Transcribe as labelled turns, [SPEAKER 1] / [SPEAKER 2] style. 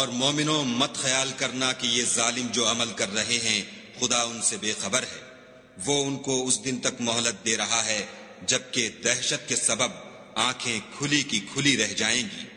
[SPEAKER 1] और मोमिनों मत ख्याल करना कि ये जालिम जो अमल कर रहे हैं खुदा उनसे बेखबर है। वो उनको उस दिन तक मोहलत दे रहा है जबकि दहशत के सबब आंखें खुली की खुली रह जाएंगी।